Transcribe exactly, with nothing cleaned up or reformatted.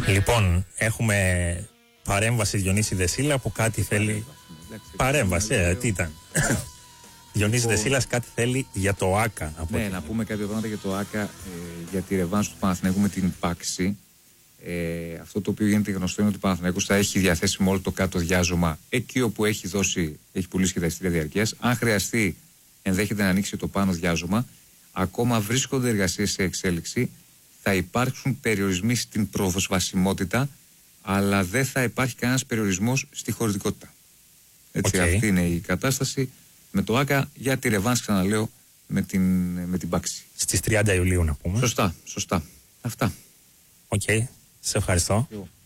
Λοιπόν, έχουμε παρέμβαση Διονύση Δεσίλα που κάτι θέλει. Παρέμβαση, ε, τι ήταν. Διονύση Δεσίλας κάτι θέλει για το ΆΚΑ. Ναι, να πούμε κάποια πράγματα για το ΆΚΑ, ε, για τη ρεβάνς του Παναθηναϊκού με την Πάξη. Ε, αυτό το οποίο γίνεται γνωστό είναι ότι ο Παναθηναϊκός θα έχει διαθέσιμο όλο το κάτω διάζωμα εκεί όπου έχει δώσει, έχει πουλήσει και τα εισιτήρια διαρκείας. Αν χρειαστεί, ενδέχεται να ανοίξει το πάνω διάζωμα. Ακόμα βρίσκονται εργασίες σε εξέλιξη. Θα υπάρξουν περιορισμοί στην προσβασιμότητα, αλλά δεν θα υπάρχει κανένας περιορισμός στη χωρητικότητα. Έτσι, okay. Αυτή είναι η κατάσταση με το ΆΚΑ για τη ρεβάνς, ξαναλέω, με την, με την Πάξη. Στις τριάντα Ιουλίου να πούμε. Σωστά, σωστά. Αυτά. Οκ. Okay. Σε ευχαριστώ. Εγώ.